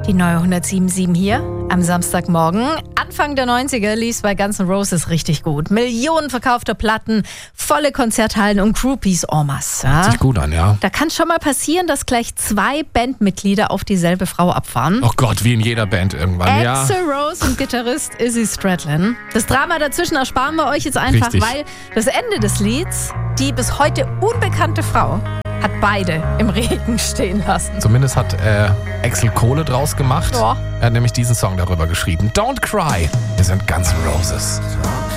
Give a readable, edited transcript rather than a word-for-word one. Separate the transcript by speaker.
Speaker 1: Die neue 107.7 hier am Samstagmorgen. Anfang der 90er lief bei Guns N' Roses richtig gut. Millionen verkaufter Platten, volle Konzerthallen und Groupies en masse. Ja?
Speaker 2: Hört sich gut an, ja.
Speaker 1: Da kann schon mal passieren, dass gleich 2 Bandmitglieder auf dieselbe Frau abfahren.
Speaker 2: Oh Gott, wie in jeder Band irgendwann, ja.
Speaker 1: Axl Rose und Gitarrist Izzy Stradlin. Das Drama dazwischen ersparen wir euch jetzt einfach,
Speaker 2: Richtig.
Speaker 1: weil das Ende des Lieds, die bis heute unbekannte Frau, hat beide im Regen stehen lassen.
Speaker 2: Zumindest hat Axl Kohle draus gemacht.
Speaker 1: Ja.
Speaker 2: Er hat nämlich diesen Song darüber geschrieben. Don't Cry. Wir sind Guns N' Roses.